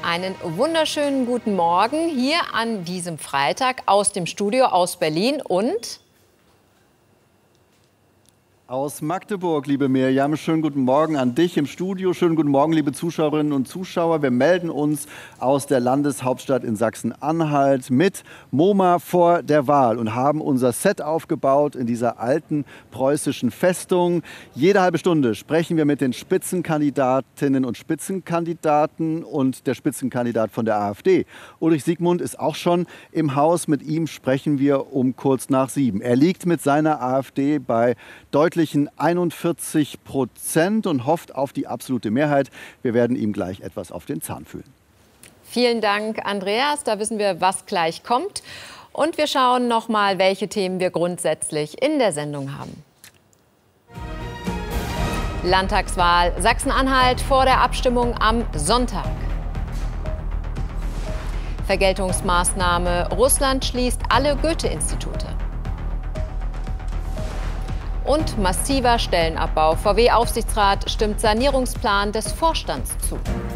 Einen wunderschönen guten Morgen hier an diesem Freitag aus dem Studio aus Berlin und aus Magdeburg, liebe Mirjam. Schönen guten Morgen an dich im Studio. Schönen guten Morgen, liebe Zuschauerinnen und Zuschauer. Wir melden uns aus der Landeshauptstadt in Sachsen-Anhalt mit MoMA vor der Wahl und haben unser Set aufgebaut in dieser alten preußischen Festung. Jede halbe Stunde sprechen wir mit den Spitzenkandidatinnen und Spitzenkandidaten und der Spitzenkandidat von der AfD. Ulrich Siegmund ist auch schon im Haus. Mit ihm sprechen wir um kurz nach 7. Er liegt mit seiner AfD bei deutlichen 41% und hofft auf die absolute Mehrheit. Wir werden ihm gleich etwas auf den Zahn fühlen. Vielen Dank, Andreas. Da wissen wir, was gleich kommt. Und wir schauen noch mal, welche Themen wir grundsätzlich in der Sendung haben. Landtagswahl Sachsen-Anhalt vor der Abstimmung am Sonntag. Vergeltungsmaßnahme: Russland schließt alle Goethe-Institute. Und massiver Stellenabbau. VW-Aufsichtsrat stimmt Sanierungsplan des Vorstands zu.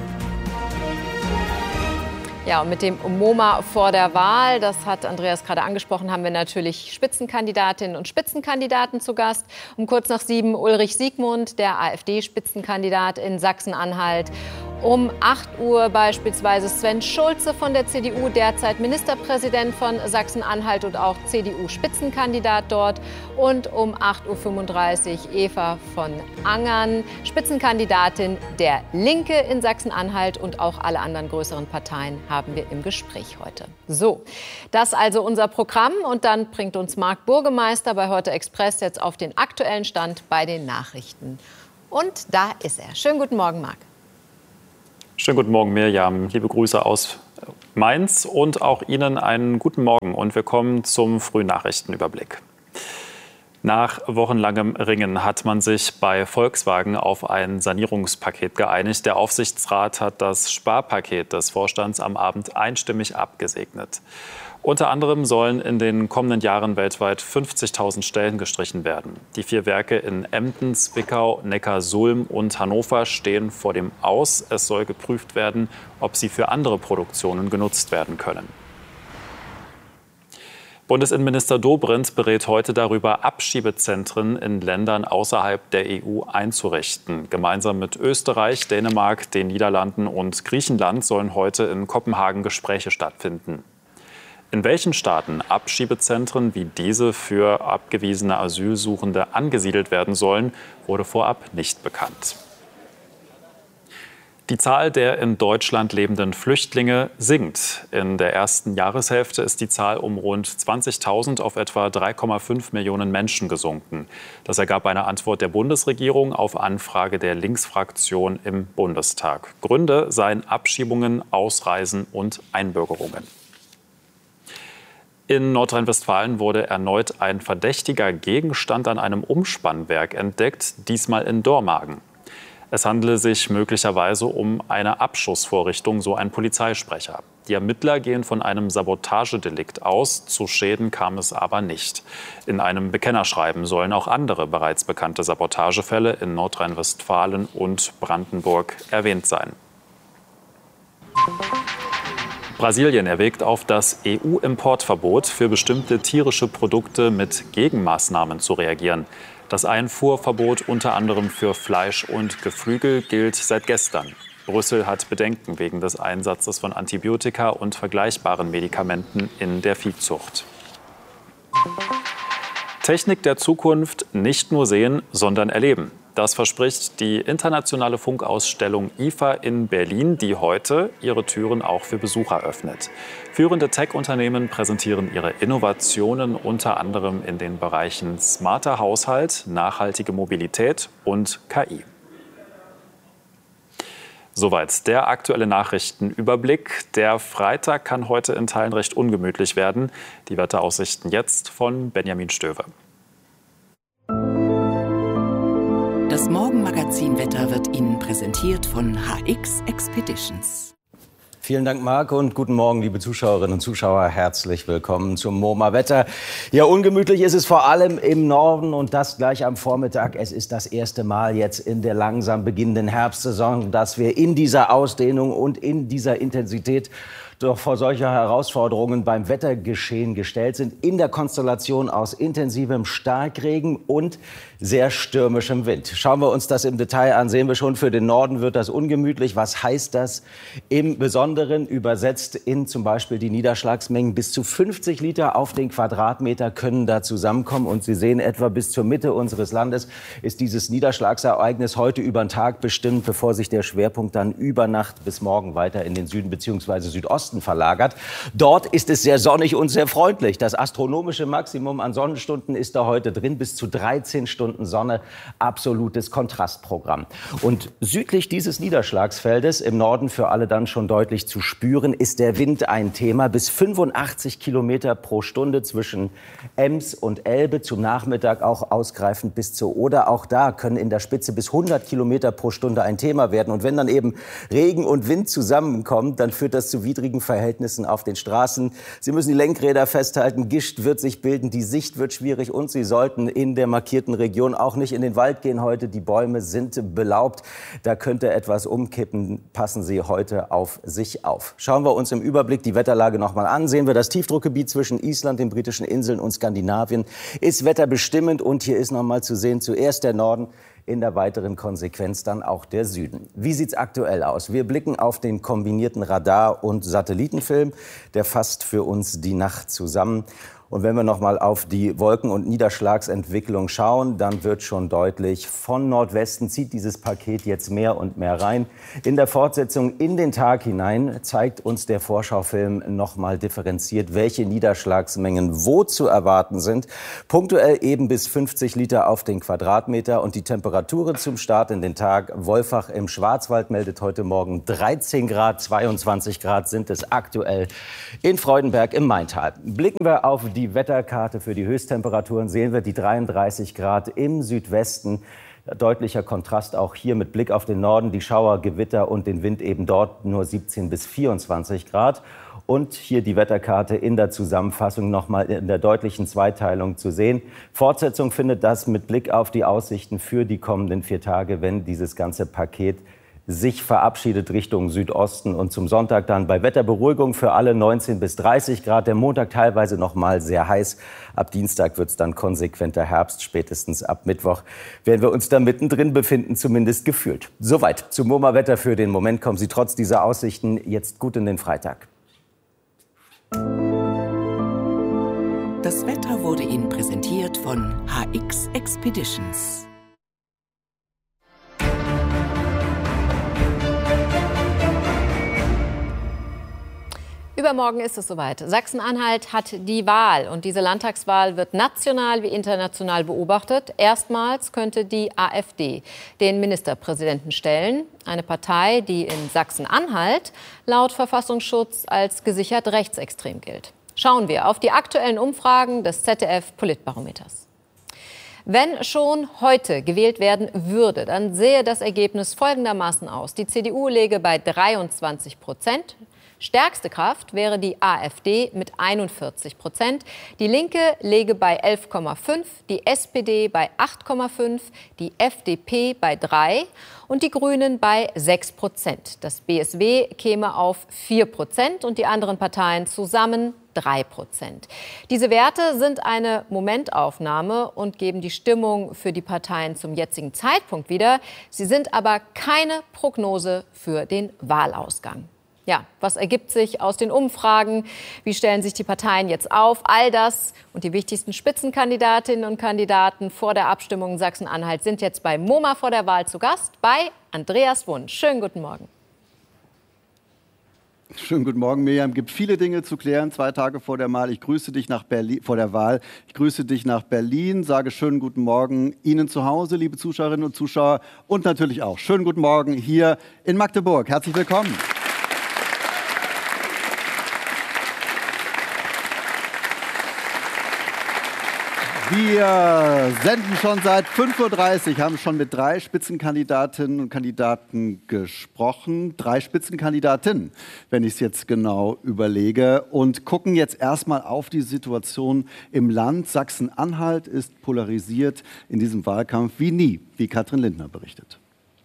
Ja, und mit dem MoMA vor der Wahl, das hat Andreas gerade angesprochen, haben wir natürlich Spitzenkandidatinnen und Spitzenkandidaten zu Gast. Um kurz nach 7 Ulrich Siegmund, der AfD-Spitzenkandidat in Sachsen-Anhalt. Um 8 Uhr beispielsweise Sven Schulze von der CDU, derzeit Ministerpräsident von Sachsen-Anhalt und auch CDU-Spitzenkandidat dort. Und um 8.35 Uhr Eva von Angern, Spitzenkandidatin der Linke in Sachsen-Anhalt, und auch alle anderen größeren Parteien haben wir im Gespräch heute. So, das also unser Programm, und dann bringt uns Marc Burgemeister bei Heute Express jetzt auf den aktuellen Stand bei den Nachrichten. Und da ist er. Schönen guten Morgen, Marc. Schönen guten Morgen, Mirjam. Liebe Grüße aus Mainz und auch Ihnen einen guten Morgen. Und wir kommen zum Frühnachrichtenüberblick. Nach wochenlangem Ringen hat man sich bei Volkswagen auf ein Sanierungspaket geeinigt. Der Aufsichtsrat hat das Sparpaket des Vorstands am Abend einstimmig abgesegnet. Unter anderem sollen in den kommenden Jahren weltweit 50.000 Stellen gestrichen werden. Die 4 Werke in Emden, Zwickau, Neckarsulm und Hannover stehen vor dem Aus. Es soll geprüft werden, ob sie für andere Produktionen genutzt werden können. Bundesinnenminister Dobrindt berät heute darüber, Abschiebezentren in Ländern außerhalb der EU einzurichten. Gemeinsam mit Österreich, Dänemark, den Niederlanden und Griechenland sollen heute in Kopenhagen Gespräche stattfinden. In welchen Staaten Abschiebezentren wie diese für abgewiesene Asylsuchende angesiedelt werden sollen, wurde vorab nicht bekannt. Die Zahl der in Deutschland lebenden Flüchtlinge sinkt. In der ersten Jahreshälfte ist die Zahl um rund 20.000 auf etwa 3,5 Millionen Menschen gesunken. Das ergab eine Antwort der Bundesregierung auf Anfrage der Linksfraktion im Bundestag. Gründe seien Abschiebungen, Ausreisen und Einbürgerungen. In Nordrhein-Westfalen wurde erneut ein verdächtiger Gegenstand an einem Umspannwerk entdeckt, diesmal in Dormagen. Es handele sich möglicherweise um eine Abschussvorrichtung, so ein Polizeisprecher. Die Ermittler gehen von einem Sabotagedelikt aus, zu Schäden kam es aber nicht. In einem Bekennerschreiben sollen auch andere bereits bekannte Sabotagefälle in Nordrhein-Westfalen und Brandenburg erwähnt sein. Brasilien erwägt auf das EU-Importverbot für bestimmte tierische Produkte mit Gegenmaßnahmen zu reagieren. Das Einfuhrverbot unter anderem für Fleisch und Geflügel gilt seit gestern. Brüssel hat Bedenken wegen des Einsatzes von Antibiotika und vergleichbaren Medikamenten in der Viehzucht. Technik der Zukunft nicht nur sehen, sondern erleben. Das verspricht die internationale Funkausstellung IFA in Berlin, die heute ihre Türen auch für Besucher öffnet. Führende Tech-Unternehmen präsentieren ihre Innovationen unter anderem in den Bereichen smarter Haushalt, nachhaltige Mobilität und KI. Soweit der aktuelle Nachrichtenüberblick. Der Freitag kann heute in Teilen recht ungemütlich werden. Die Wetteraussichten jetzt von Benjamin Stöwe. Das Morgenmagazin Wetter wird Ihnen präsentiert von HX Expeditions. Vielen Dank, Marc, und guten Morgen, liebe Zuschauerinnen und Zuschauer. Herzlich willkommen zum MoMA-Wetter. Ja, ungemütlich ist es vor allem im Norden und das gleich am Vormittag. Es ist das erste Mal jetzt in der langsam beginnenden Herbstsaison, dass wir in dieser Ausdehnung und in dieser Intensität doch vor solcher Herausforderungen beim Wettergeschehen gestellt sind, in der Konstellation aus intensivem Starkregen und sehr stürmischem Wind. Schauen wir uns das im Detail an, sehen wir schon, für den Norden wird das ungemütlich. Was heißt das im Besonderen übersetzt in zum Beispiel die Niederschlagsmengen? Bis zu 50 Liter auf den Quadratmeter können da zusammenkommen. Und Sie sehen, etwa bis zur Mitte unseres Landes ist dieses Niederschlagsereignis heute über den Tag bestimmt, bevor sich der Schwerpunkt dann über Nacht bis morgen weiter in den Süden bzw. Südosten verlagert. Dort ist es sehr sonnig und sehr freundlich. Das astronomische Maximum an Sonnenstunden ist da heute drin, bis zu 13 Stunden Sonne, absolutes Kontrastprogramm. Und südlich dieses Niederschlagsfeldes, im Norden für alle dann schon deutlich zu spüren, ist der Wind ein Thema. Bis 85 Kilometer pro Stunde zwischen Ems und Elbe, zum Nachmittag auch ausgreifend bis zur Oder. Auch da können in der Spitze bis 100 Kilometer pro Stunde ein Thema werden. Und wenn dann eben Regen und Wind zusammenkommen, dann führt das zu widrigen Verhältnissen auf den Straßen. Sie müssen die Lenkräder festhalten, Gischt wird sich bilden, die Sicht wird schwierig und Sie sollten in der markierten Region auch nicht in den Wald gehen heute. Die Bäume sind belaubt. Da könnte etwas umkippen. Passen Sie heute auf sich auf. Schauen wir uns im Überblick die Wetterlage noch mal an. Sehen wir das Tiefdruckgebiet zwischen Island, den britischen Inseln und Skandinavien ist wetterbestimmend. Und hier ist noch mal zu sehen, zuerst der Norden, in der weiteren Konsequenz dann auch der Süden. Wie sieht's aktuell aus? Wir blicken auf den kombinierten Radar- und Satellitenfilm. Der fasst für uns die Nacht zusammen. Und wenn wir noch mal auf die Wolken- und Niederschlagsentwicklung schauen, dann wird schon deutlich, von Nordwesten zieht dieses Paket jetzt mehr und mehr rein. In der Fortsetzung in den Tag hinein zeigt uns der Vorschaufilm noch mal differenziert, welche Niederschlagsmengen wo zu erwarten sind. Punktuell eben bis 50 Liter auf den Quadratmeter. Und die Temperaturen zum Start in den Tag. Wolfach im Schwarzwald meldet heute Morgen 13 Grad, 22 Grad sind es aktuell in Freudenberg im Maintal. Blicken wir auf die Wetterkarte für die Höchsttemperaturen, sehen wir die 33 Grad im Südwesten. Deutlicher Kontrast auch hier mit Blick auf den Norden, die Schauer, Gewitter und den Wind eben dort nur 17 bis 24 Grad. Und hier die Wetterkarte in der Zusammenfassung nochmal in der deutlichen Zweiteilung zu sehen. Fortsetzung findet das mit Blick auf die Aussichten für die kommenden 4 Tage, wenn dieses ganze Paket sich verabschiedet Richtung Südosten und zum Sonntag dann bei Wetterberuhigung für alle 19 bis 30 Grad. Der Montag teilweise noch mal sehr heiß. Ab Dienstag wird es dann konsequenter Herbst. Spätestens ab Mittwoch werden wir uns da mittendrin befinden, zumindest gefühlt. Soweit zum MoMA-Wetter für den Moment. Kommen Sie trotz dieser Aussichten jetzt gut in den Freitag. Das Wetter wurde Ihnen präsentiert von HX Expeditions. Übermorgen ist es soweit. Sachsen-Anhalt hat die Wahl und diese Landtagswahl wird national wie international beobachtet. Erstmals könnte die AfD den Ministerpräsidenten stellen. Eine Partei, die in Sachsen-Anhalt laut Verfassungsschutz als gesichert rechtsextrem gilt. Schauen wir auf die aktuellen Umfragen des ZDF-Politbarometers. Wenn schon heute gewählt werden würde, dann sähe das Ergebnis folgendermaßen aus. Die CDU läge bei 23%. Stärkste Kraft wäre die AfD mit 41%. Die Linke läge bei 11,5%, die SPD bei 8,5%, die FDP bei 3% und die Grünen bei 6%. Das BSW käme auf 4% und die anderen Parteien zusammen 3%. Diese Werte sind eine Momentaufnahme und geben die Stimmung für die Parteien zum jetzigen Zeitpunkt wieder. Sie sind aber keine Prognose für den Wahlausgang. Ja, was ergibt sich aus den Umfragen? Wie stellen sich die Parteien jetzt auf? All das und die wichtigsten Spitzenkandidatinnen und Kandidaten vor der Abstimmung in Sachsen-Anhalt sind jetzt bei MoMA vor der Wahl zu Gast bei Andreas Wunsch. Schönen guten Morgen. Schönen guten Morgen, Mirjam. Es gibt viele Dinge zu klären, 2 Tage vor der Wahl. Ich grüße dich nach Berlin, vor der Wahl. Ich grüße dich nach Berlin, sage schönen guten Morgen Ihnen zu Hause, liebe Zuschauerinnen und Zuschauer. Und natürlich auch schönen guten Morgen hier in Magdeburg. Herzlich willkommen. Wir senden schon seit 5:30 Uhr, haben schon mit 3 Spitzenkandidatinnen und Kandidaten gesprochen. 3 Spitzenkandidatinnen, wenn ich es jetzt genau überlege. Und gucken jetzt erstmal auf die Situation im Land. Sachsen-Anhalt ist polarisiert in diesem Wahlkampf wie nie, wie Katrin Lindner berichtet.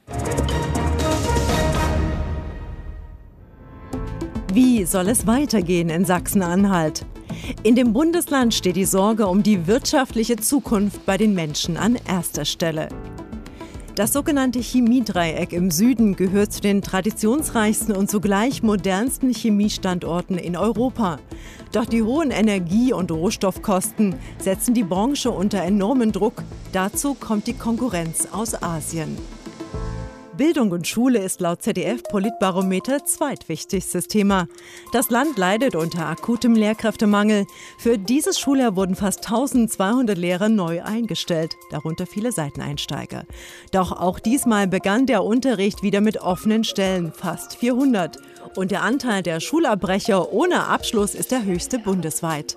Wie soll es weitergehen in Sachsen-Anhalt? In dem Bundesland steht die Sorge um die wirtschaftliche Zukunft bei den Menschen an erster Stelle. Das sogenannte Chemiedreieck im Süden gehört zu den traditionsreichsten und zugleich modernsten Chemiestandorten in Europa. Doch die hohen Energie- und Rohstoffkosten setzen die Branche unter enormen Druck. Dazu kommt die Konkurrenz aus Asien. Bildung und Schule ist laut ZDF-Politbarometer zweitwichtigstes Thema. Das Land leidet unter akutem Lehrkräftemangel. Für dieses Schuljahr wurden fast 1200 Lehrer neu eingestellt, darunter viele Seiteneinsteiger. Doch auch diesmal begann der Unterricht wieder mit offenen Stellen, fast 400. Und der Anteil der Schulabbrecher ohne Abschluss ist der höchste bundesweit.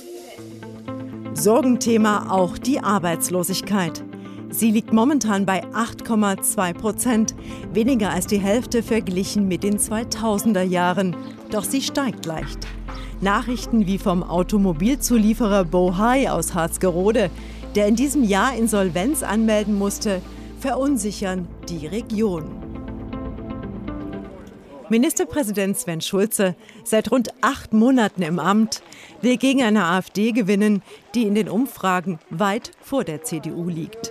Sorgenthema auch die Arbeitslosigkeit. Sie liegt momentan bei 8,2%, weniger als die Hälfte verglichen mit den 2000er Jahren. Doch sie steigt leicht. Nachrichten wie vom Automobilzulieferer Bohai aus Harzgerode, der in diesem Jahr Insolvenz anmelden musste, verunsichern die Region. Ministerpräsident Sven Schulze, seit rund 8 Monaten im Amt, will gegen eine AfD gewinnen, die in den Umfragen weit vor der CDU liegt.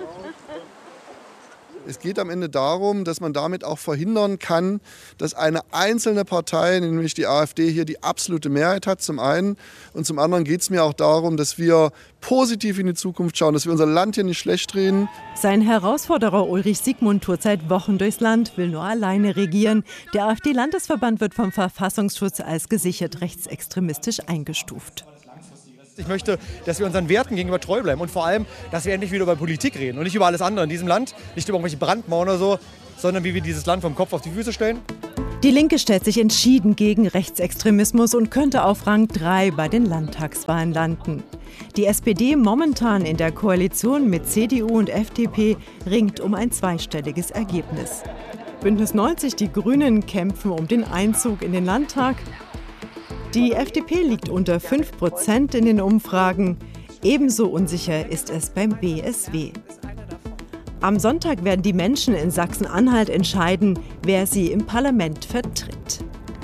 Es geht am Ende darum, dass man damit auch verhindern kann, dass eine einzelne Partei, nämlich die AfD, hier die absolute Mehrheit hat, zum einen. Und zum anderen geht es mir auch darum, dass wir positiv in die Zukunft schauen, dass wir unser Land hier nicht schlecht reden. Sein Herausforderer Ulrich Siegmund tourt seit Wochen durchs Land, will nur alleine regieren. Der AfD-Landesverband wird vom Verfassungsschutz als gesichert rechtsextremistisch eingestuft. Ich möchte, dass wir unseren Werten gegenüber treu bleiben und vor allem, dass wir endlich wieder über Politik reden und nicht über alles andere in diesem Land, nicht über irgendwelche Brandmauern oder so, sondern wie wir dieses Land vom Kopf auf die Füße stellen. Die Linke stellt sich entschieden gegen Rechtsextremismus und könnte auf Rang 3 bei den Landtagswahlen landen. Die SPD, momentan in der Koalition mit CDU und FDP, ringt um ein zweistelliges Ergebnis. Bündnis 90, die Grünen, kämpfen um den Einzug in den Landtag. Die FDP liegt unter 5% in den Umfragen. Ebenso unsicher ist es beim BSW. Am Sonntag werden die Menschen in Sachsen-Anhalt entscheiden, wer sie im Parlament vertritt.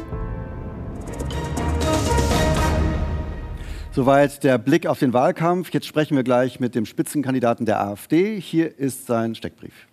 Soweit der Blick auf den Wahlkampf. Jetzt sprechen wir gleich mit dem Spitzenkandidaten der AfD. Hier ist sein Steckbrief.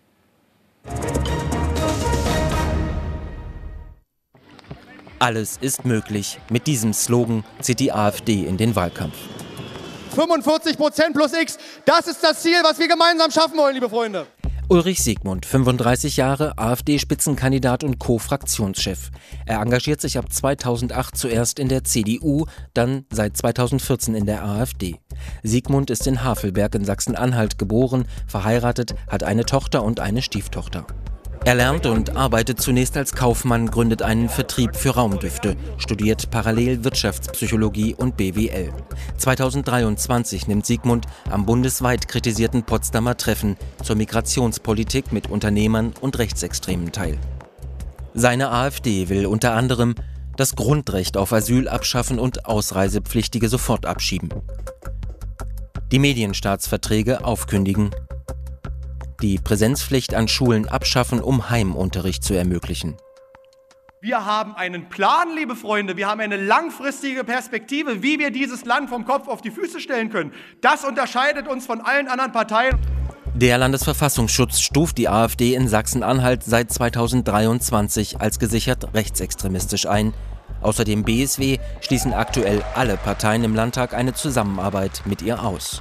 Alles ist möglich. Mit diesem Slogan zieht die AfD in den Wahlkampf. 45% plus X, das ist das Ziel, was wir gemeinsam schaffen wollen, liebe Freunde. Ulrich Siegmund, 35 Jahre, AfD-Spitzenkandidat und Co-Fraktionschef. Er engagiert sich ab 2008 zuerst in der CDU, dann seit 2014 in der AfD. Siegmund ist in Havelberg in Sachsen-Anhalt geboren, verheiratet, hat eine Tochter und eine Stieftochter. Er lernt und arbeitet zunächst als Kaufmann, gründet einen Vertrieb für Raumdüfte, studiert parallel Wirtschaftspsychologie und BWL. 2023 nimmt Siegmund am bundesweit kritisierten Potsdamer Treffen zur Migrationspolitik mit Unternehmern und Rechtsextremen teil. Seine AfD will unter anderem das Grundrecht auf Asyl abschaffen und Ausreisepflichtige sofort abschieben. Die Medienstaatsverträge aufkündigen. Die Präsenzpflicht an Schulen abschaffen, um Heimunterricht zu ermöglichen. Wir haben einen Plan, liebe Freunde, wir haben eine langfristige Perspektive, wie wir dieses Land vom Kopf auf die Füße stellen können. Das unterscheidet uns von allen anderen Parteien. Der Landesverfassungsschutz stuft die AfD in Sachsen-Anhalt seit 2023 als gesichert rechtsextremistisch ein. Außer dem BSW schließen aktuell alle Parteien im Landtag eine Zusammenarbeit mit ihr aus.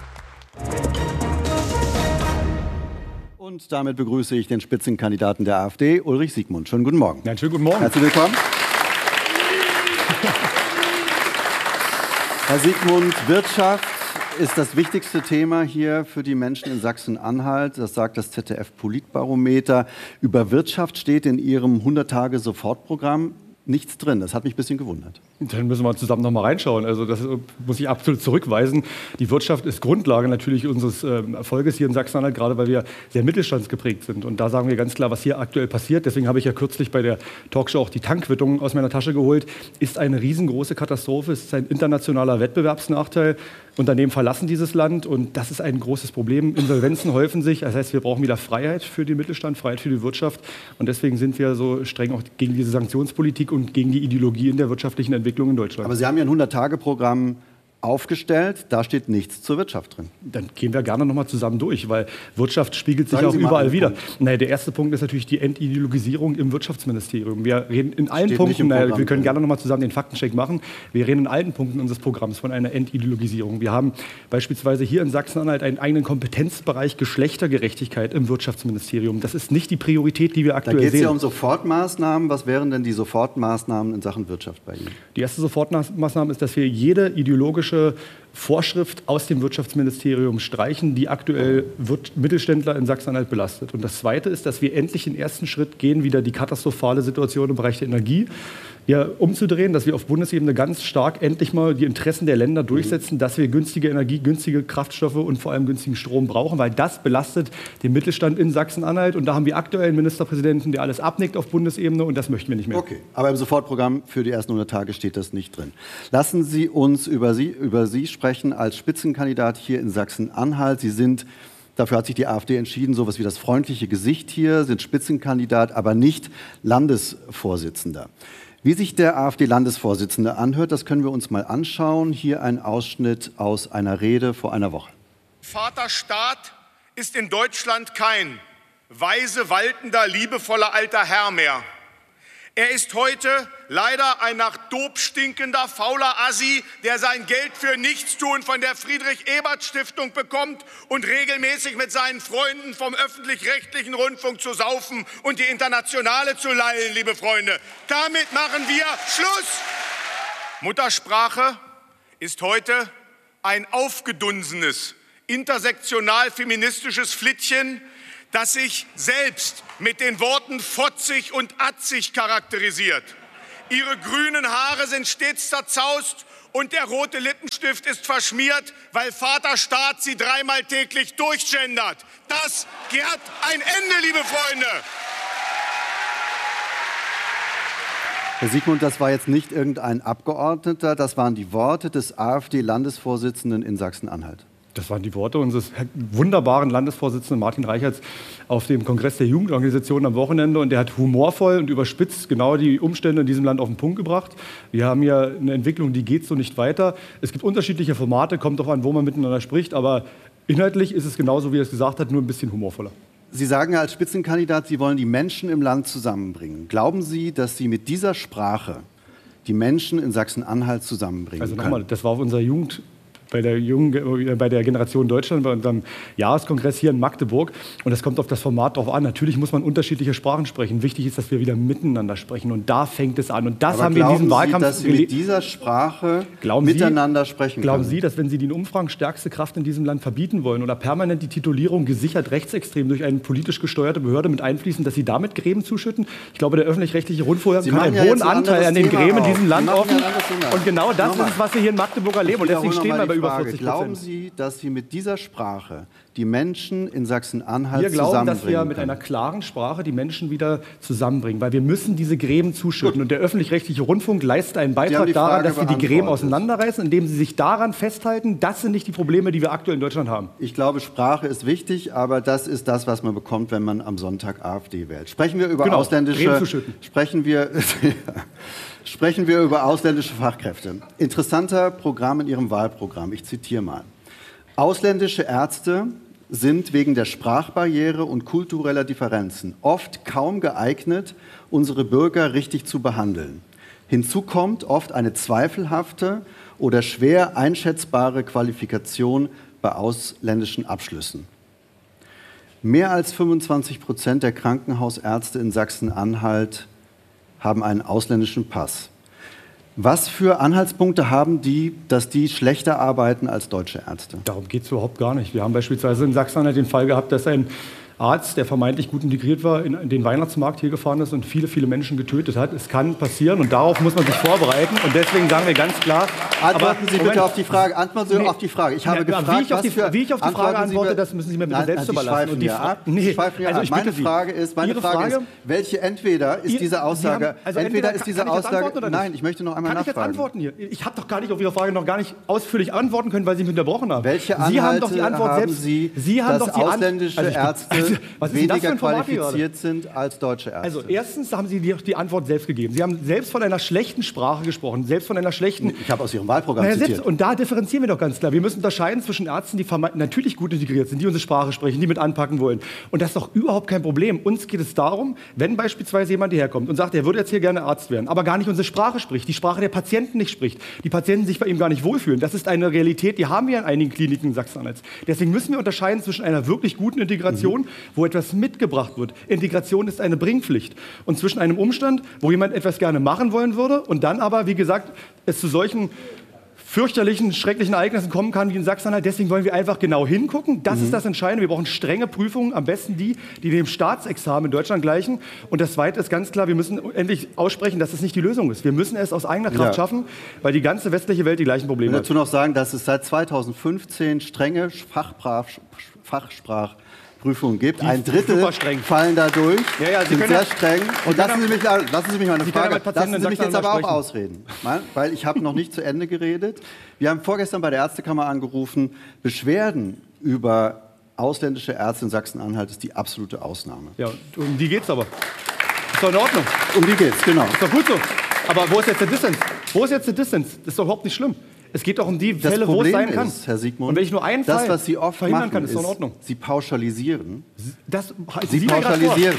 Und damit begrüße ich den Spitzenkandidaten der AfD, Ulrich Siegmund. Schönen guten Morgen. Ja, schönen guten Morgen. Herzlich willkommen. Herr Siegmund, Wirtschaft ist das wichtigste Thema hier für die Menschen in Sachsen-Anhalt. Das sagt das ZDF-Politbarometer. Über Wirtschaft steht in Ihrem 100-Tage-Sofortprogramm nichts drin. Das hat mich ein bisschen gewundert. Dann müssen wir zusammen noch mal reinschauen. Also das muss ich absolut zurückweisen. Die Wirtschaft ist Grundlage natürlich unseres Erfolges hier in Sachsen-Anhalt, gerade weil wir sehr mittelstandsgeprägt sind. Und da sagen wir ganz klar, was hier aktuell passiert. Deswegen habe ich ja kürzlich bei der Talkshow auch die Tankquittung aus meiner Tasche geholt. Ist eine riesengroße Katastrophe. Es ist ein internationaler Wettbewerbsnachteil. Unternehmen verlassen dieses Land und das ist ein großes Problem. Insolvenzen häufen sich. Das heißt, wir brauchen wieder Freiheit für den Mittelstand, Freiheit für die Wirtschaft. Und deswegen sind wir so streng auch gegen diese Sanktionspolitik und gegen die Ideologie in der wirtschaftlichen Entwicklung in Deutschland. Aber Sie haben ja ein 100-Tage-Programm aufgestellt, da steht nichts zur Wirtschaft drin. Dann gehen wir gerne noch mal zusammen durch, weil Wirtschaft spiegelt sich auch überall wieder. Naja, der erste Punkt ist natürlich die Entideologisierung im Wirtschaftsministerium. Wir reden in allen Punkten, wir können gerne noch mal zusammen den Faktencheck machen, wir reden in allen Punkten unseres Programms von einer Entideologisierung. Wir haben beispielsweise hier in Sachsen-Anhalt einen eigenen Kompetenzbereich Geschlechtergerechtigkeit im Wirtschaftsministerium. Das ist nicht die Priorität, die wir aktuell sehen. Da geht es ja um Sofortmaßnahmen. Was wären denn die Sofortmaßnahmen in Sachen Wirtschaft bei Ihnen? Die erste Sofortmaßnahme ist, dass wir jede ideologische Vorschrift aus dem Wirtschaftsministerium streichen, die aktuell Mittelständler in Sachsen-Anhalt belastet. Und das Zweite ist, dass wir endlich den ersten Schritt gehen, wieder die katastrophale Situation im Bereich der Energie umzudrehen, dass wir auf Bundesebene ganz stark endlich mal die Interessen der Länder durchsetzen, dass wir günstige Energie, günstige Kraftstoffe und vor allem günstigen Strom brauchen, weil das belastet den Mittelstand in Sachsen-Anhalt. Und da haben wir aktuell einen Ministerpräsidenten, der alles abnickt auf Bundesebene und das möchten wir nicht mehr. Okay, aber im Sofortprogramm für die ersten 100 Tage steht das nicht drin. Lassen Sie uns über Sie sprechen als Spitzenkandidat hier in Sachsen-Anhalt. Sie sind, dafür hat sich die AfD entschieden, sowas wie das freundliche Gesicht hier, sind Spitzenkandidat, aber nicht Landesvorsitzender. Wie sich der AfD-Landesvorsitzende anhört, das können wir uns mal anschauen. Hier ein Ausschnitt aus einer Rede vor einer Woche. Vaterstaat ist in Deutschland kein weise, waltender, liebevoller alter Herr mehr. Er ist heute leider ein nach Dope stinkender, fauler Assi, der sein Geld für Nichtstun von der Friedrich-Ebert-Stiftung bekommt und regelmäßig mit seinen Freunden vom öffentlich-rechtlichen Rundfunk zu saufen und die Internationale zu lallen, liebe Freunde. Damit machen wir Schluss. Muttersprache ist heute ein aufgedunsenes, intersektional-feministisches Flittchen, das sich selbst mit den Worten fotzig und atzig charakterisiert. Ihre grünen Haare sind stets zerzaust und der rote Lippenstift ist verschmiert, weil Vaterstaat sie dreimal täglich durchgendert. Das hat ein Ende, liebe Freunde. Herr Siegmund, das war jetzt nicht irgendein Abgeordneter, das waren die Worte des AfD-Landesvorsitzenden in Sachsen-Anhalt. Das waren die Worte unseres wunderbaren Landesvorsitzenden Martin Reichertz auf dem Kongress der Jugendorganisationen am Wochenende. Und der hat humorvoll und überspitzt genau die Umstände in diesem Land auf den Punkt gebracht. Wir haben hier eine Entwicklung, die geht so nicht weiter. Es gibt unterschiedliche Formate, kommt darauf an, wo man miteinander spricht. Aber inhaltlich ist es genauso, wie er es gesagt hat, nur ein bisschen humorvoller. Sie sagen ja als Spitzenkandidat, Sie wollen die Menschen im Land zusammenbringen. Glauben Sie, dass Sie mit dieser Sprache die Menschen in Sachsen-Anhalt zusammenbringen können? Also nochmal, das war auf unserer bei der Generation Deutschland, bei unserem Jahreskongress hier in Magdeburg. Und es kommt auf das Format drauf an. Natürlich muss man unterschiedliche Sprachen sprechen. Wichtig ist, dass wir wieder miteinander sprechen. Und da fängt es an. Und das haben wir in diesem Wahlkampf dass Sie mit dieser Sprache miteinander sprechen können? Glauben Sie, dass wenn Sie die in Umfragen stärkste Kraft in diesem Land verbieten wollen oder permanent die Titulierung gesichert rechtsextrem durch eine politisch gesteuerte Behörde mit einfließen, dass Sie damit Gräben zuschütten? Ich glaube, der öffentlich-rechtliche Rundfunk hat einen hohen Anteil an den Gräben in diesem Land offen. Und genau das ist es, was wir hier in Magdeburg erleben. Und deswegen stehen wir bei über 40%. Glauben Sie, dass Sie mit dieser Sprache die Menschen in Sachsen-Anhalt zusammenbringen? Wir glauben, dass wir mit einer klaren Sprache die Menschen wieder zusammenbringen, weil wir müssen diese Gräben zuschütten. Und der öffentlich-rechtliche Rundfunk leistet einen Beitrag daran, dass wir die Gräben auseinanderreißen, indem sie sich daran festhalten. Das sind nicht die Probleme, die wir aktuell in Deutschland haben. Ich glaube, Sprache ist wichtig, aber das ist das, was man bekommt, wenn man am Sonntag AfD wählt. Sprechen wir über Sprechen wir über ausländische Fachkräfte. Interessanter Programm in Ihrem Wahlprogramm. Ich zitiere mal. Ausländische Ärzte sind wegen der Sprachbarriere und kultureller Differenzen oft kaum geeignet, unsere Bürger richtig zu behandeln. Hinzu kommt oft eine zweifelhafte oder schwer einschätzbare Qualifikation bei ausländischen Abschlüssen. Mehr als 25% der Krankenhausärzte in Sachsen-Anhalt haben einen ausländischen Pass. Was für Anhaltspunkte haben die, dass die schlechter arbeiten als deutsche Ärzte? Darum geht es überhaupt gar nicht. Wir haben beispielsweise in Sachsen-Anhalt den Fall gehabt, dass ein Arzt, der vermeintlich gut integriert war, in den Weihnachtsmarkt hier gefahren ist und viele, viele Menschen getötet hat. Es kann passieren und darauf muss man sich vorbereiten. Und deswegen sagen wir ganz klar... Antworten Sie bitte auf die Frage. Antworten Sie auf die Frage. Ich habe gefragt, wie ich auf die Frage antworte, das müssen Sie mir bitte selbst überlassen. Und meine Frage ist, welche entweder ist diese Aussage... Nein, ich möchte noch einmal nachfragen. Kann ich jetzt antworten hier? Ich habe doch gar nicht auf Ihre Frage noch gar nicht ausführlich antworten können, weil Sie mich unterbrochen haben. Welche Anhalte haben Sie, dass ausländische Ärzte weniger qualifiziert sind als deutsche Ärzte? Also erstens haben Sie die Antwort selbst gegeben. Sie haben selbst von einer schlechten Sprache gesprochen, selbst von einer schlechten... Ich habe aus Ihrem Wahlprogramm zitiert. Und da differenzieren wir doch ganz klar. Wir müssen unterscheiden zwischen Ärzten, die natürlich gut integriert sind, die unsere Sprache sprechen, die mit anpacken wollen. Und das ist doch überhaupt kein Problem. Uns geht es darum, wenn beispielsweise jemand hierher kommt und sagt, er würde jetzt hier gerne Arzt werden, aber gar nicht unsere Sprache spricht, die Sprache der Patienten nicht spricht, die Patienten sich bei ihm gar nicht wohlfühlen. Das ist eine Realität, die haben wir in einigen Kliniken in Sachsen-Anhalt. Deswegen müssen wir unterscheiden zwischen einer wirklich guten Integration, wo etwas mitgebracht wird. Integration ist eine Bringpflicht. Und zwischen einem Umstand, wo jemand etwas gerne machen wollen würde und dann aber, wie gesagt, es zu solchen fürchterlichen, schrecklichen Ereignissen kommen kann wie in Sachsen-Anhalt. Deswegen wollen wir einfach genau hingucken. Das ist das Entscheidende. Wir brauchen strenge Prüfungen, am besten die dem Staatsexamen in Deutschland gleichen. Und das Zweite ist ganz klar, wir müssen endlich aussprechen, dass das nicht die Lösung ist. Wir müssen es aus eigener Kraft schaffen, weil die ganze westliche Welt die gleichen Probleme hat. Ich will dazu noch sagen, dass es seit 2015 strenge Fachsprachprüfungen gibt. Ein Drittel fallen da durch, sind sehr streng. Und lassen Sie mich meine Frage, lassen Sie mich jetzt aber auch ausreden, weil ich habe noch nicht zu Ende geredet. Wir haben vorgestern bei der Ärztekammer angerufen, Beschwerden über ausländische Ärzte in Sachsen-Anhalt ist die absolute Ausnahme. Ja, um die geht's aber. Ist doch in Ordnung. Um die geht's, genau. Ist doch gut so. Aber wo ist jetzt der Dissens? Das ist doch überhaupt nicht schlimm. Es geht doch um die Fälle, wo es sein kann. Ist, Herr Siegmund, und wenn ich nur einen Fall was Sie oft verhindern machen, kann, ist doch in Ordnung. Sie pauschalisieren. Sie pauschalisieren.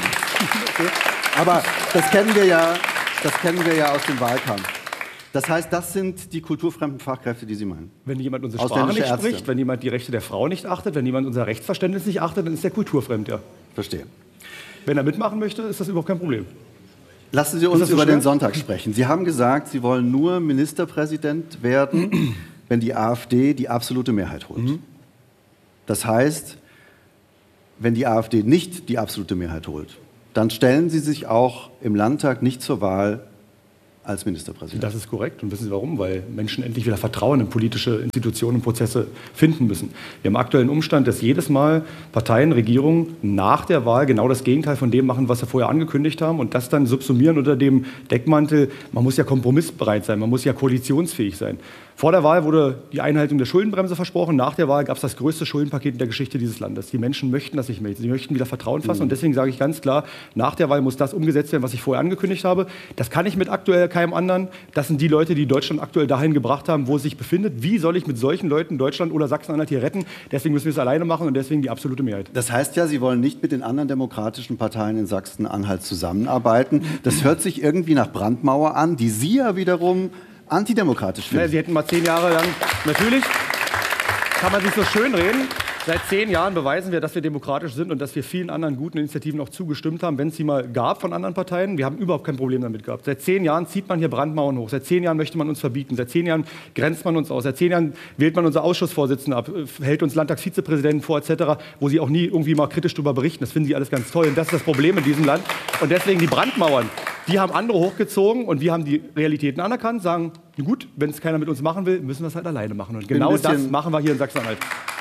Aber das kennen wir ja aus dem Wahlkampf. Das heißt, das sind die kulturfremden Fachkräfte, die Sie meinen. Wenn jemand unsere Sprache nicht spricht, wenn jemand die Rechte der Frau nicht achtet, wenn jemand unser Rechtsverständnis nicht achtet, dann ist der kulturfremd, ja. Verstehe. Wenn er mitmachen möchte, ist das überhaupt kein Problem. Lassen Sie uns über den Sonntag sprechen. Sie haben gesagt, Sie wollen nur Ministerpräsident werden, wenn die AfD die absolute Mehrheit holt. Das heißt, wenn die AfD nicht die absolute Mehrheit holt, dann stellen Sie sich auch im Landtag nicht zur Wahl als Ministerpräsident. Das ist korrekt. Und wissen Sie warum? Weil Menschen endlich wieder Vertrauen in politische Institutionen und Prozesse finden müssen. Wir haben aktuell einen Umstand, dass jedes Mal Parteien, Regierungen nach der Wahl genau das Gegenteil von dem machen, was sie vorher angekündigt haben und das dann subsumieren unter dem Deckmantel, man muss ja kompromissbereit sein, man muss ja koalitionsfähig sein. Vor der Wahl wurde die Einhaltung der Schuldenbremse versprochen. Nach der Wahl gab es das größte Schuldenpaket in der Geschichte dieses Landes. Die Menschen möchten das nicht mehr. Sie möchten wieder Vertrauen fassen. Und deswegen sage ich ganz klar, nach der Wahl muss das umgesetzt werden, was ich vorher angekündigt habe. Das kann ich mit aktuell keinem anderen. Das sind die Leute, die Deutschland aktuell dahin gebracht haben, wo es sich befindet. Wie soll ich mit solchen Leuten Deutschland oder Sachsen-Anhalt hier retten? Deswegen müssen wir es alleine machen und deswegen die absolute Mehrheit. Das heißt ja, Sie wollen nicht mit den anderen demokratischen Parteien in Sachsen-Anhalt zusammenarbeiten. Das hört sich irgendwie nach Brandmauer an, die Sie ja wiederum antidemokratisch finden. Ja, Sie hätten mal 10 Jahre lang... Natürlich kann man sich so schön reden. Seit 10 Jahren beweisen wir, dass wir demokratisch sind und dass wir vielen anderen guten Initiativen auch zugestimmt haben, wenn es sie mal gab von anderen Parteien. Wir haben überhaupt kein Problem damit gehabt. Seit 10 Jahren zieht man hier Brandmauern hoch. Seit 10 Jahren möchte man uns verbieten. Seit 10 Jahren grenzt man uns aus. Seit 10 Jahren wählt man unsere Ausschussvorsitzenden ab, hält uns Landtagsvizepräsidenten vor etc., wo sie auch nie irgendwie mal kritisch darüber berichten. Das finden sie alles ganz toll. Und das ist das Problem in diesem Land. Und deswegen die Brandmauern, die haben andere hochgezogen und wir haben die Realitäten anerkannt, sagen, gut, wenn es keiner mit uns machen will, müssen wir es halt alleine machen. Und genau das machen wir hier in Sachsen-Anhalt.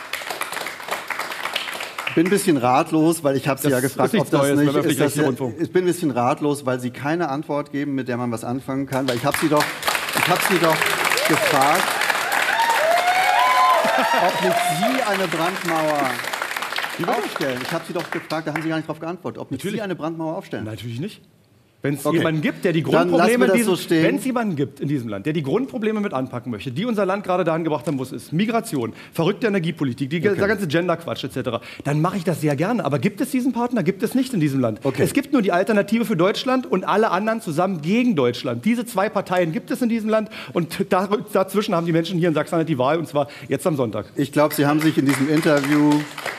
Ich bin ein bisschen ratlos, weil ich habe Sie ja gefragt, ob das nicht ist. Ich bin ein bisschen ratlos, weil Sie keine Antwort geben, mit der man was anfangen kann. Weil ich habe Sie doch gefragt, ob nicht Sie eine Brandmauer aufstellen. Ich habe Sie doch gefragt, da haben Sie gar nicht darauf geantwortet, ob nicht Sie eine Brandmauer aufstellen. Natürlich nicht. Wenn es jemanden gibt, der die Grundprobleme in diesem Land, der die Grundprobleme mit anpacken möchte, die unser Land gerade dahin gebracht haben, wo es ist, Migration, verrückte Energiepolitik, der ganze Gender-Quatsch etc., dann mache ich das sehr gerne. Aber gibt es diesen Partner? Gibt es nicht in diesem Land. Es gibt nur die Alternative für Deutschland und alle anderen zusammen gegen Deutschland. Diese 2 Parteien gibt es in diesem Land und dazwischen haben die Menschen hier in Sachsen-Anhalt die Wahl und zwar jetzt am Sonntag. Ich glaube, Sie haben sich in diesem Interview...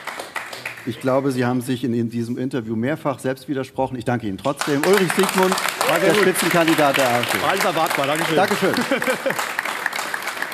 in diesem Interview mehrfach selbst widersprochen. Ich danke Ihnen trotzdem. Ulrich Siegmund, der Spitzenkandidat der AfD. Alles erwartbar. Dankeschön. Dankeschön.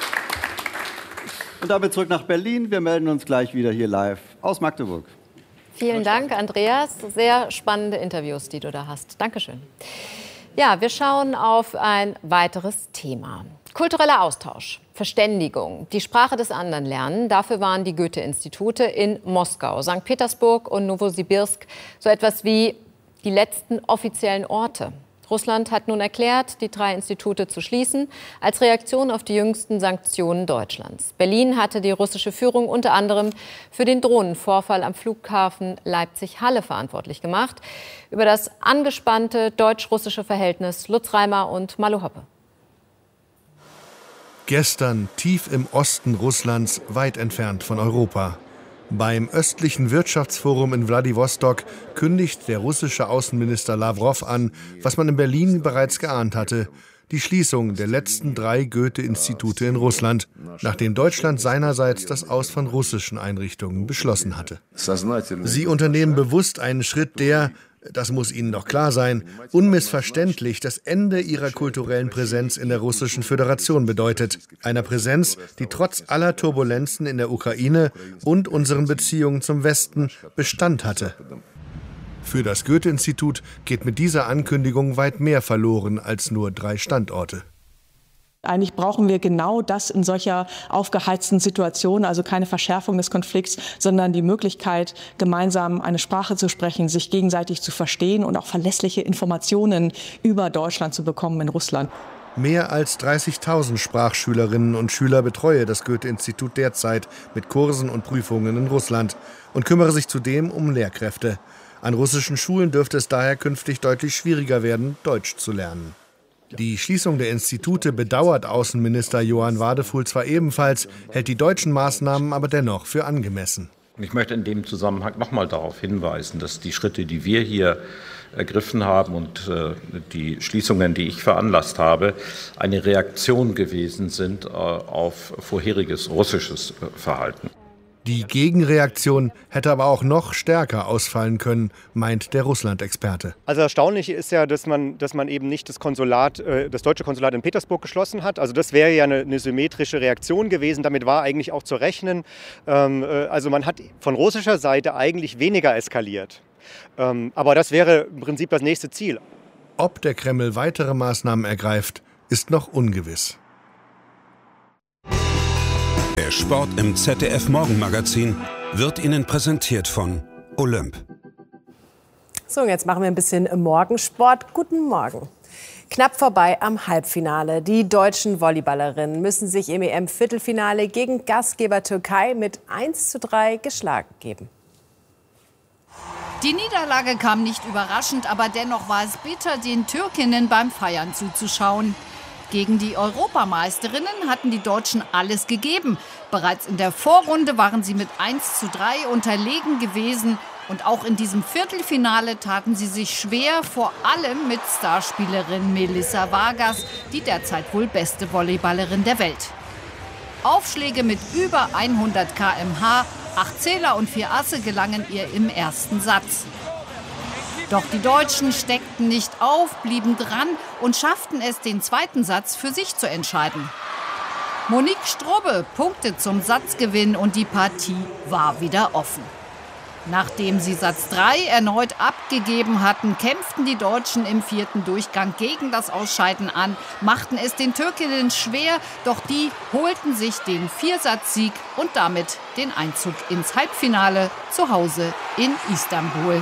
Und damit zurück nach Berlin. Wir melden uns gleich wieder hier live aus Magdeburg. Vielen Dank, Andreas. Sehr spannende Interviews, die du da hast. Dankeschön. Ja, wir schauen auf ein weiteres Thema. Kultureller Austausch, Verständigung, die Sprache des anderen lernen. Dafür waren die Goethe-Institute in Moskau, St. Petersburg und Nowosibirsk so etwas wie die letzten offiziellen Orte. Russland hat nun erklärt, die 3 Institute zu schließen, als Reaktion auf die jüngsten Sanktionen Deutschlands. Berlin hatte die russische Führung unter anderem für den Drohnenvorfall am Flughafen Leipzig-Halle verantwortlich gemacht. Über das angespannte deutsch-russische Verhältnis Lutz Reimer und Malu Hoppe. Gestern tief im Osten Russlands, weit entfernt von Europa. Beim östlichen Wirtschaftsforum in Wladiwostok kündigt der russische Außenminister Lawrow an, was man in Berlin bereits geahnt hatte: die Schließung der letzten 3 Goethe-Institute in Russland, nachdem Deutschland seinerseits das Aus von russischen Einrichtungen beschlossen hatte. Sie unternehmen bewusst einen Schritt, der, das muss Ihnen doch klar sein, unmissverständlich das Ende ihrer kulturellen Präsenz in der Russischen Föderation bedeutet. Einer Präsenz, die trotz aller Turbulenzen in der Ukraine und unseren Beziehungen zum Westen Bestand hatte. Für das Goethe-Institut geht mit dieser Ankündigung weit mehr verloren als nur 3 Standorte. Eigentlich brauchen wir genau das in solcher aufgeheizten Situation, also keine Verschärfung des Konflikts, sondern die Möglichkeit, gemeinsam eine Sprache zu sprechen, sich gegenseitig zu verstehen und auch verlässliche Informationen über Deutschland zu bekommen in Russland. Mehr als 30.000 Sprachschülerinnen und Schüler betreue das Goethe-Institut derzeit mit Kursen und Prüfungen in Russland und kümmere sich zudem um Lehrkräfte. An russischen Schulen dürfte es daher künftig deutlich schwieriger werden, Deutsch zu lernen. Die Schließung der Institute bedauert Außenminister Johann Wadefuhl zwar ebenfalls, hält die deutschen Maßnahmen aber dennoch für angemessen. Ich möchte in dem Zusammenhang noch mal darauf hinweisen, dass die Schritte, die wir hier ergriffen haben und die Schließungen, die ich veranlasst habe, eine Reaktion gewesen sind auf vorheriges russisches Verhalten. Die Gegenreaktion hätte aber auch noch stärker ausfallen können, meint der Russland-Experte. Also erstaunlich ist ja, dass man eben nicht das deutsche Konsulat in Petersburg geschlossen hat. Also das wäre ja eine symmetrische Reaktion gewesen. Damit war eigentlich auch zu rechnen. Also man hat von russischer Seite eigentlich weniger eskaliert. Aber das wäre im Prinzip das nächste Ziel. Ob der Kreml weitere Maßnahmen ergreift, ist noch ungewiss. Der Sport im ZDF-Morgenmagazin wird Ihnen präsentiert von Olymp. So, und jetzt machen wir ein bisschen Morgensport. Guten Morgen. Knapp vorbei am Halbfinale. Die deutschen Volleyballerinnen müssen sich im EM-Viertelfinale gegen Gastgeber Türkei mit 1:3 geschlagen geben. Die Niederlage kam nicht überraschend, aber dennoch war es bitter, den Türkinnen beim Feiern zuzuschauen. Gegen die Europameisterinnen hatten die Deutschen alles gegeben. Bereits in der Vorrunde waren sie mit 1:3 unterlegen gewesen. Und auch in diesem Viertelfinale taten sie sich schwer, vor allem mit Starspielerin Melissa Vargas, die derzeit wohl beste Volleyballerin der Welt. Aufschläge mit über 100 km/h, 8 Zähler und 4 Asse gelangen ihr im ersten Satz. Doch die Deutschen steckten nicht auf, blieben dran und schafften es, den zweiten Satz für sich zu entscheiden. Monique Strubbe punkte zum Satzgewinn und die Partie war wieder offen. Nachdem sie Satz 3 erneut abgegeben hatten, kämpften die Deutschen im 4. Durchgang gegen das Ausscheiden an, machten es den Türkinnen schwer, doch die holten sich den 4-Satz-Sieg und damit den Einzug ins Halbfinale zu Hause in Istanbul.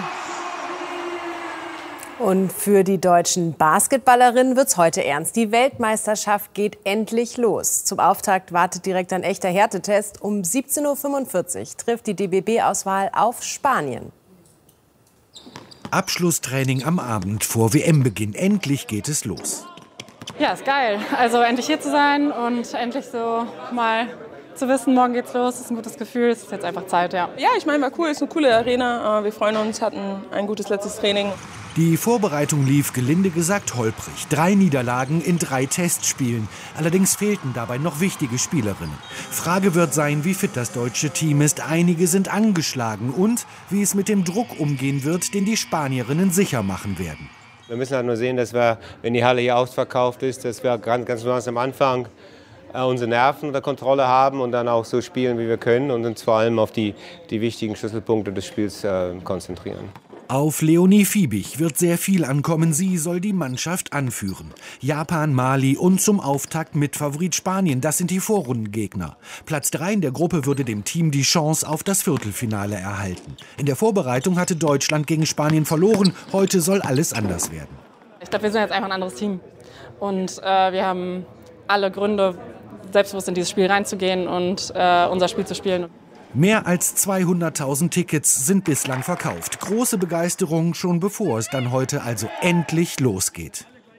Und für die deutschen Basketballerinnen wird's heute ernst. Die Weltmeisterschaft geht endlich los. Zum Auftakt wartet direkt ein echter Härtetest. Um 17:45 Uhr trifft die DBB-Auswahl auf Spanien. Abschlusstraining am Abend vor WM-Beginn. Endlich geht es los. Ja, ist geil. Also endlich hier zu sein und endlich so mal zu wissen, morgen geht's los, ist ein gutes Gefühl, es ist jetzt einfach Zeit, ja. Ja, ich meine, war cool, ist eine coole Arena. Wir freuen uns, hatten ein gutes letztes Training. Die Vorbereitung lief gelinde gesagt holprig. 3 Niederlagen in 3 Testspielen. Allerdings fehlten dabei noch wichtige Spielerinnen. Frage wird sein, wie fit das deutsche Team ist. Einige sind angeschlagen und wie es mit dem Druck umgehen wird, den die Spanierinnen sicher machen werden. Wir müssen halt nur sehen, dass wir, wenn die Halle hier ausverkauft ist, dass wir ganz besonders am Anfang unsere Nerven unter Kontrolle haben und dann auch so spielen, wie wir können und uns vor allem auf die wichtigen Schlüsselpunkte des Spiels konzentrieren. Auf Leonie Fiebig wird sehr viel ankommen. Sie soll die Mannschaft anführen. Japan, Mali und zum Auftakt Mitfavorit Spanien, das sind die Vorrundengegner. Platz 3 in der Gruppe würde dem Team die Chance auf das Viertelfinale erhalten. In der Vorbereitung hatte Deutschland gegen Spanien verloren. Heute soll alles anders werden. Ich glaube, wir sind jetzt einfach ein anderes Team. Und wir haben alle Gründe, selbstbewusst in dieses Spiel reinzugehen und unser Spiel zu spielen. Mehr als 200.000 Tickets sind bislang verkauft. Große Begeisterung schon bevor es dann heute also endlich losgeht.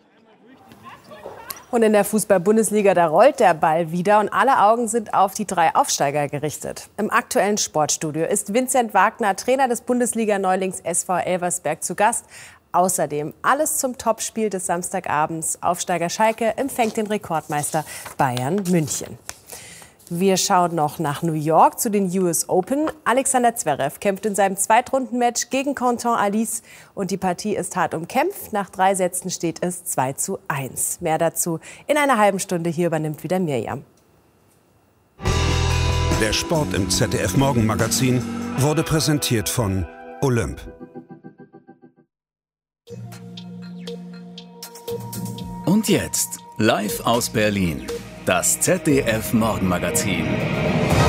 Und in der Fußball-Bundesliga, da rollt der Ball wieder und alle Augen sind auf die 3 Aufsteiger gerichtet. Im aktuellen Sportstudio ist Vincent Wagner, Trainer des Bundesliga-Neulings SV Elversberg, zu Gast. Außerdem alles zum Topspiel des Samstagabends. Aufsteiger Schalke empfängt den Rekordmeister Bayern München. Wir schauen noch nach New York zu den US Open. Alexander Zverev kämpft in seinem Zweitrundenmatch gegen Quentin Alice. Und die Partie ist hart umkämpft. Nach 3 Sätzen steht es 2:1. Mehr dazu in einer halben Stunde. Hier übernimmt wieder Mirjam. Der Sport im ZDF Morgenmagazin wurde präsentiert von Olymp. Und jetzt, live aus Berlin, das ZDF Morgenmagazin.